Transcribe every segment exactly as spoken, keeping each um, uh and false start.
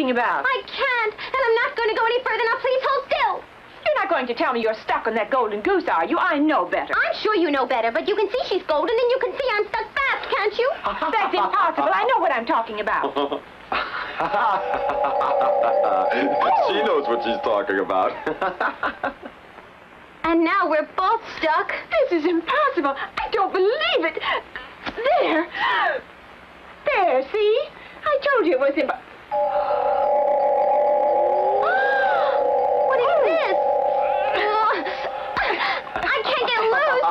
talking about? I can't, and I'm not going to go any further. Now, please hold still. You're not going to tell me you're stuck on that golden goose, are you? I know better. I'm sure you know better, but you can see she's golden, and you can see I'm stuck fast, can't you? That's impossible. I know what I'm talking about. She knows what she's talking about. And now we're both stuck. This is impossible. I don't believe it. There. There, see? I told you it was impossible. What is this? I can't get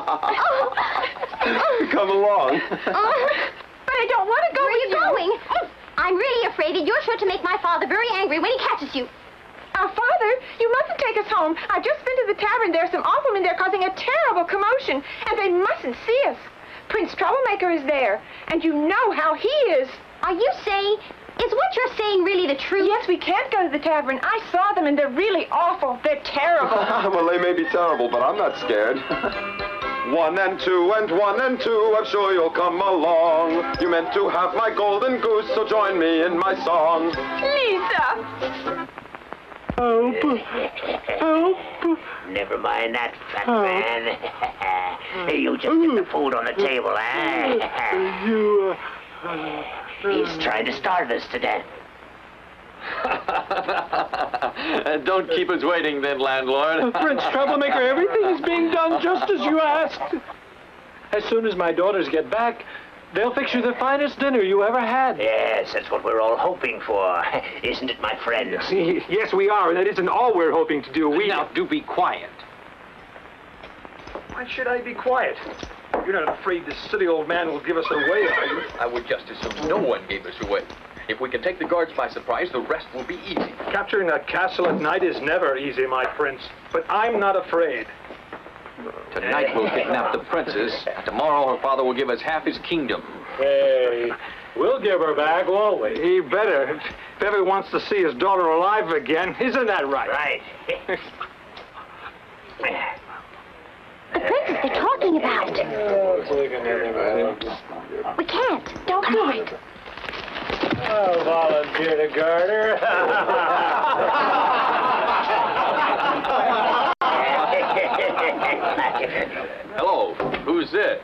loose. Come along. But I don't want to go Where are with you going? I'm really afraid that you're sure to make my father very angry when he catches you. Our father, you mustn't take us home. I've just been to the tavern. There's some awful men there causing a terrible commotion, and they mustn't see us. Prince Troublemaker is there, and you know how he is. Are you saying, is what you're saying really the truth? Yes, we can't go to the tavern. I saw them, and they're really awful. They're terrible. Well, they may be terrible, but I'm not scared. One and two and one and two, I'm sure you'll come along. You meant to have my golden goose, so join me in my song. Lisa! Help! Help! Never mind that, fat man. You just get the food on the table, eh? You, uh... He's trying to starve us to death. Don't keep us waiting then, landlord. Prince Troublemaker, everything is being done just as you asked. As soon as my daughters get back, they'll fix you the finest dinner you ever had. Yes, that's what we're all hoping for. Isn't it, my friends? Yes, we are, and that isn't all we're hoping to do. We... Now, do be quiet. Why should I be quiet? You're not afraid this silly old man will give us away, are you? I would just as soon no one gave us away. If we can take the guards by surprise, the rest will be easy. Capturing a castle at night is never easy, my prince. But I'm not afraid. Tonight we'll kidnap the princess. Tomorrow her father will give us half his kingdom. Hey, we'll give her back, won't we? He better. If ever wants to see his daughter alive again, isn't that right? Right. The princess they're talking about. We can't. Don't do it. I'll volunteer to guard her. Hello, who's this?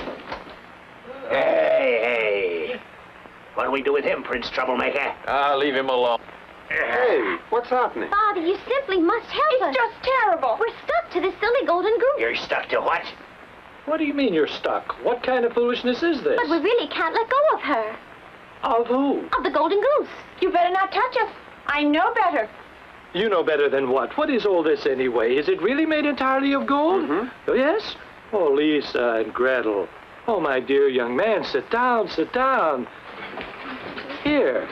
Hey, hey. What'll we do with him, Prince Troublemaker? Ah, leave him alone. Hey, what's happening? Father, you simply must help It's us. just terrible. We're stuck to this silly golden goose. You're stuck to what? What do you mean you're stuck? What kind of foolishness is this? But we really can't let go of her. Of who? Of the golden goose. You better not touch us. I know better. You know better than what? What is all this anyway? Is it really made entirely of gold? Mm-hmm. Oh, yes? Oh, Lisa and Gretel. Oh, my dear young man, sit down, sit down. Here.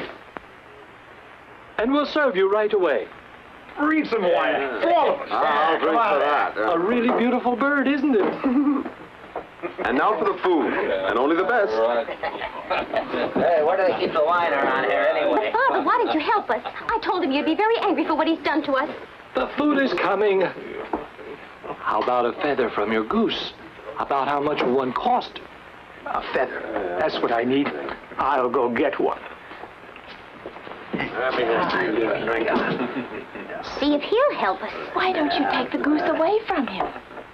And we'll serve you right away. Read some wine. For all of us. I'll drink for that. A really beautiful bird, isn't it? And now for the food, and only the best. Hey, where do they keep the wine around here anyway? But Father, why didn't you help us? I told him you'd be very angry for what he's done to us. The food is coming. How about a feather from your goose? About how much will one cost? A feather. That's what I need. I'll go get one. See if he'll help us. Why don't you take the goose away from him?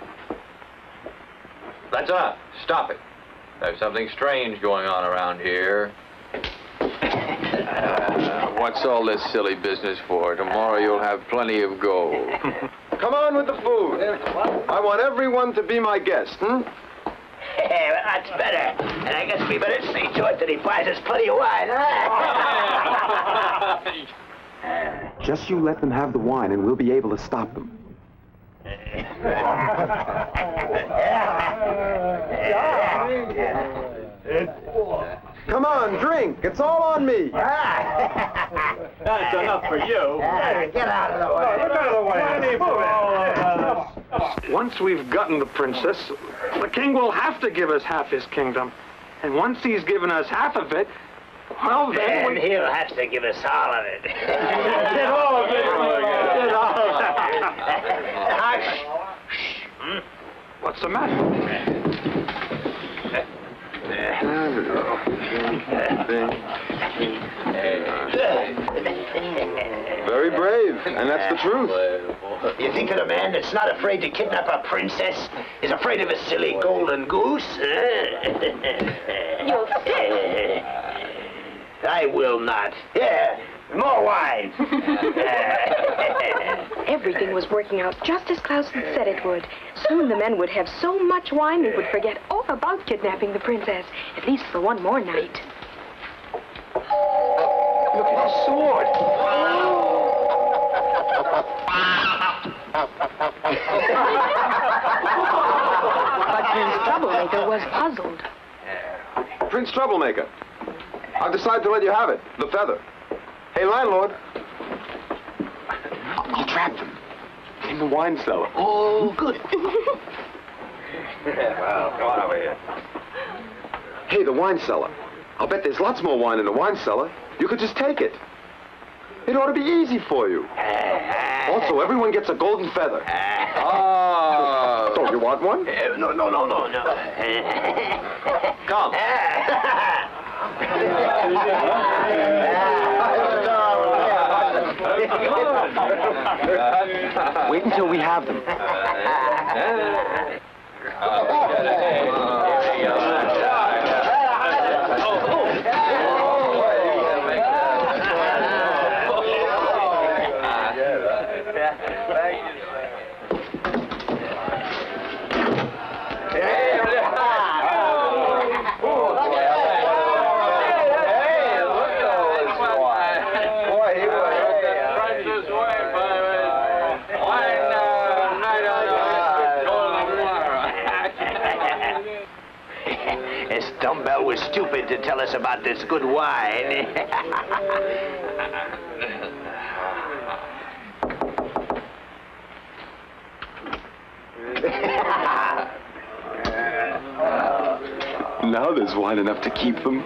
That's enough. Stop it. There's something strange going on around here. Uh, what's all this silly business for? Tomorrow you'll have plenty of gold. Come on with the food. I want everyone to be my guest, hmm? Hey, well, that's better. And I guess we better see to it that he buys us plenty of wine, huh? Just you let them have the wine and we'll be able to stop them. Come on, drink. It's all on me. That's enough for you. Get out of the way. Get out of the way. Plenty for all of us. Once we've gotten the princess, the king will have to give us half his kingdom. And once he's given us half of it, well, then Then we... he'll have to give us all of it. Get all of it. Get all of it. Hush. What's the matter? very brave, and that's the truth. You think that a man that's not afraid to kidnap a princess is afraid of a silly golden goose? You'll stick. I will not. Yeah, more wine. Everything was working out just as Klaus had said it would. Soon the men would have so much wine they would forget all about kidnapping the princess, at least for one more night. Look at his sword. But Prince Troublemaker was puzzled. Prince Troublemaker, I've decided to let you have it, the feather. Hey, landlord. I'll, I'll trap them in the wine cellar. Oh, good. Well, come on over here. Hey, the wine cellar. I'll bet there's lots more wine in the wine cellar. You could just take it. It ought to be easy for you. Also, everyone gets a golden feather. Oh. Don't you want one? Uh, no, no, no, no, no. Come. Wait until we have them. Dumbbell was stupid to tell us about this good wine. Now there's wine enough to keep them.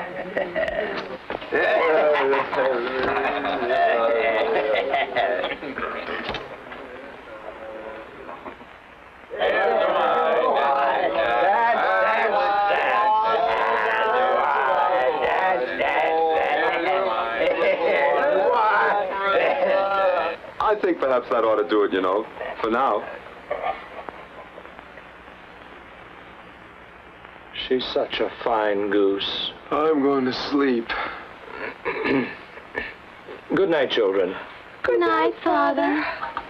I think perhaps that ought to do it, you know, for now. She's such a fine goose. I'm going to sleep. Good night, children. Good night, Father.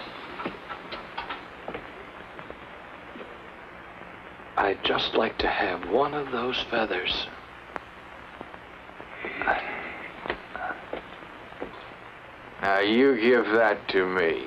I'd just like to have one of those feathers. Now, you give that to me.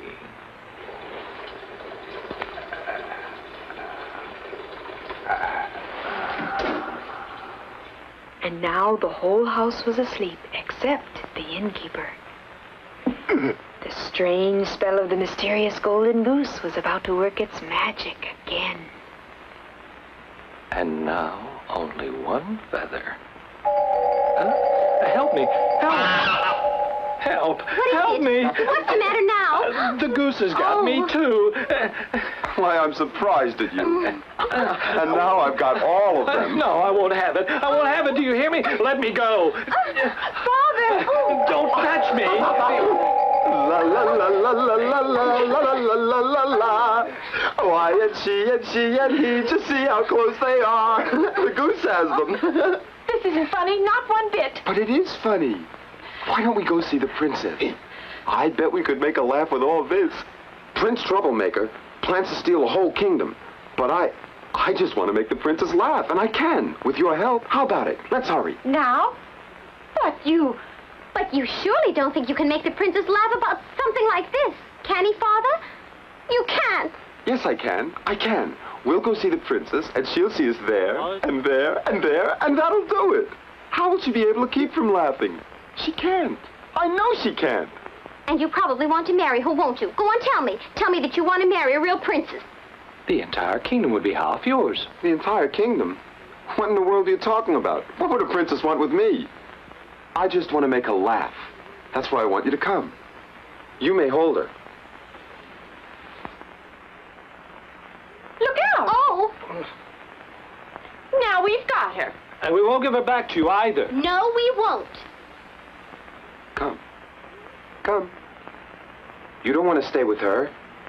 And now the whole house was asleep, except the innkeeper. The strange spell of the mysterious golden goose was about to work its magic again. And now, only one feather. Huh? Help me! Help! Help! What is Help it? me! What's the matter now? Uh, the goose has got Oh. me, too. Why, I'm surprised at you. And now I've got all of them. No, I won't have it. I won't have it. Do you hear me? Let me go. Father! Don't touch me. La la la la la la la la la la la la. Why, and she and she and he, just see how close they are. The goose has them. This isn't funny, not one bit. But it is funny. Why don't we go see the princess? I bet we could make a laugh with all this. Prince Troublemaker plans to steal a whole kingdom. But I, I just want to make the princess laugh, and I can, with your help. How about it? Let's hurry. Now? But you... But you surely don't think you can make the princess laugh about something like this, can he, Father? You can't. Yes, I can. I can. We'll go see the princess, and she'll see us there, and there, and there, and that'll do it. How will she be able to keep from laughing? She can't. I know she can't. And you probably want to marry her, won't you? Go on, tell me. Tell me that you want to marry a real princess. The entire kingdom would be half yours. The entire kingdom? What in the world are you talking about? What would a princess want with me? I just want to make her laugh. That's why I want you to come. You may hold her. Look out! Oh! Now we've got her. And we won't give her back to you either. No, we won't. Come. Come. You don't want to stay with her.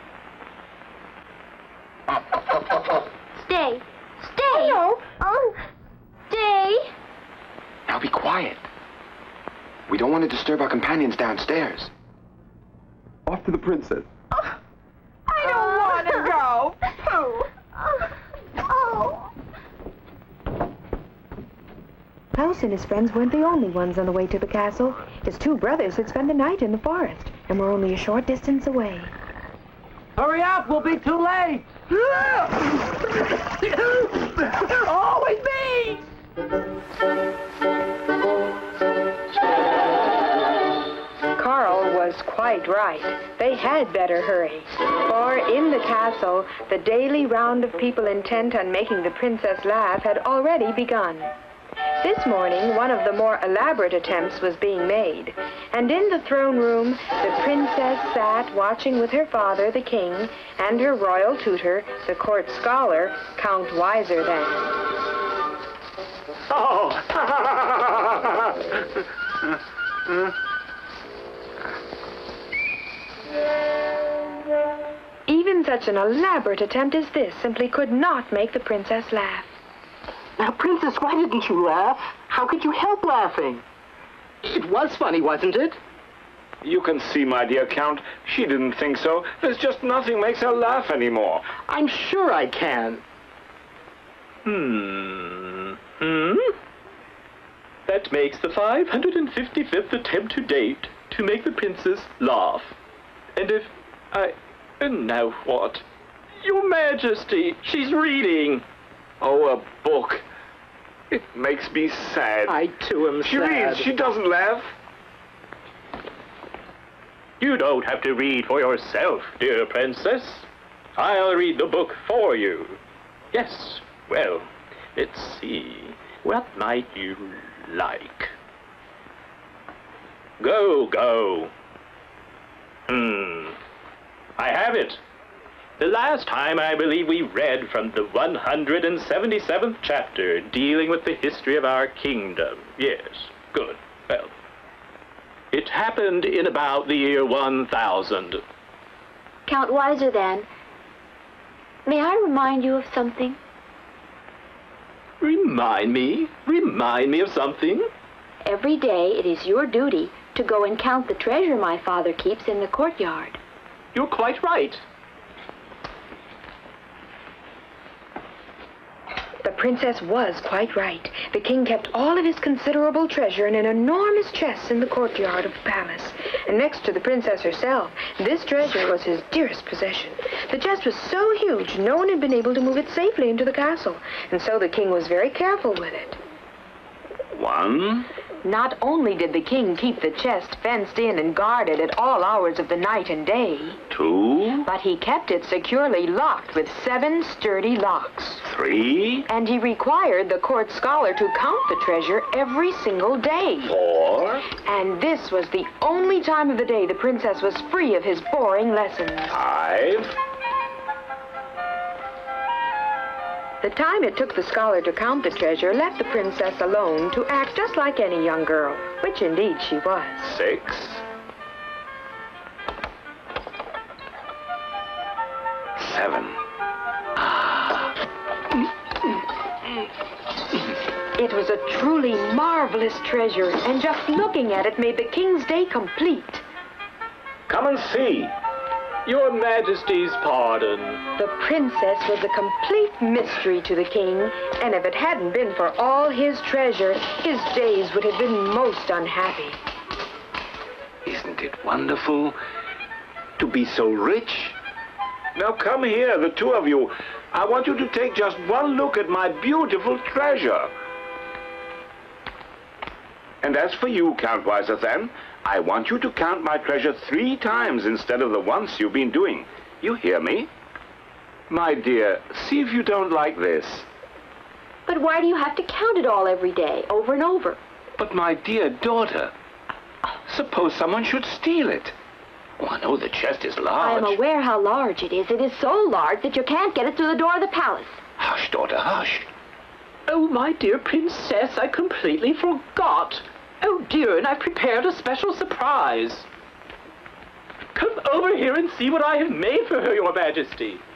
Stay. Stay. No. Oh. Stay. Now be quiet. We don't want to disturb our companions downstairs. Off to the princess. Oh, I don't want to go. Pooh. Oh. Mouse and his friends weren't the only ones on the way to the castle. His two brothers had spent the night in the forest and were only a short distance away. Hurry up, we'll be too late! Oh, it's me! Carl was quite right. They had better hurry. For in the castle, the daily round of people intent on making the princess laugh had already begun. This morning, one of the more elaborate attempts was being made, and in the throne room, the princess sat watching with her father, the king, and her royal tutor, the court scholar, Count Wiser Than. Oh! Even such an elaborate attempt as this simply could not make the princess laugh. Now, Princess, why didn't you laugh? How could you help laughing? It was funny, wasn't it? You can see, my dear Count, she didn't think so. There's just nothing makes her laugh anymore. I'm sure I can. Hmm. Hmm? That makes the five hundred fifty-fifth attempt to date to make the princess laugh. And if I... And now what? Your Majesty, she's reading. Oh, a book. It makes me sad. I, too, am She sad. reads, she doesn't laugh. You don't have to read for yourself, dear princess. I'll read the book for you. Yes, well, let's see. What might you like? Go, go. Hmm. I have it. The last time, I believe, we read from the one hundred seventy-seventh chapter, dealing with the history of our kingdom. Yes, good. Well, it happened in about the year one thousand. Count Wiser Than, may I remind you of something? Remind me? Remind me of something? Every day it is your duty to go and count the treasure my father keeps in the courtyard. You're quite right. The princess was quite right. The king kept all of his considerable treasure in an enormous chest in the courtyard of the palace. And next to the princess herself, this treasure was his dearest possession. The chest was so huge, no one had been able to move it safely into the castle. And so the king was very careful with it. One. Not only did the king keep the chest fenced in and guarded at all hours of the night and day, Two. but he kept it securely locked with seven sturdy locks. Three. And he required the court scholar to count the treasure every single day. Four. And this was the only time of the day the princess was free of his boring lessons. Five. The time it took the scholar to count the treasure left the princess alone to act just like any young girl, which indeed she was. Six. Seven. It was a truly marvelous treasure, and just looking at it made the king's day complete. Come and see. Your Majesty's pardon. The princess was a complete mystery to the king, and if it hadn't been for all his treasure, his days would have been most unhappy. Isn't it wonderful to be so rich? Now come here, the two of you. I want you to take just one look at my beautiful treasure. And as for you, Count Wiser Than, I want you to count my treasure three times instead of the once you've been doing. You hear me? My dear, see if you don't like this. But why do you have to count it all every day, over and over? But my dear daughter, suppose someone should steal it. Oh, I know the chest is I large. am aware how large it is. It is so large that you can't get it through the door of the palace. Hush, daughter, hush. Oh, my dear princess, I completely forgot. Oh, dear, and I've prepared a special surprise. Come over here and see what I have made for her, Your Majesty.